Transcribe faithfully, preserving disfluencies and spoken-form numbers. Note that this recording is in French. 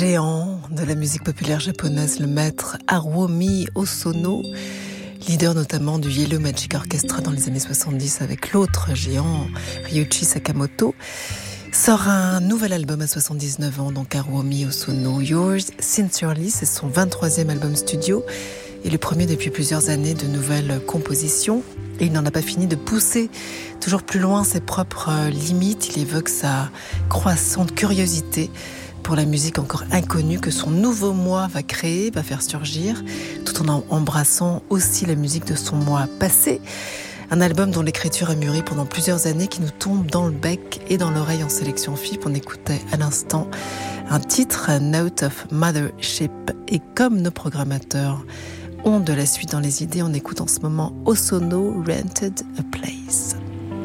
géant de la musique populaire japonaise, le maître Haruomi Hosono, leader notamment du Yellow Magic Orchestra dans les années soixante-dix avec l'autre géant Ryuichi Sakamoto, sort un nouvel album à soixante-dix-neuf ans, donc Haruomi Hosono. Yours Sincerely, c'est son vingt-troisième album studio et le premier depuis plusieurs années de nouvelles compositions. Et il n'en a pas fini de pousser toujours plus loin ses propres limites. Il évoque sa croissante curiosité pour la musique encore inconnue que son nouveau moi va créer, va faire surgir, tout en embrassant aussi la musique de son moi passé. Un album dont l'écriture a mûri pendant plusieurs années, qui nous tombe dans le bec et dans l'oreille en sélection F I P. On écoutait à l'instant un titre, Note of Mothership. Et comme nos programmateurs ont de la suite dans les idées, on écoute en ce moment Hosono Rented a Place.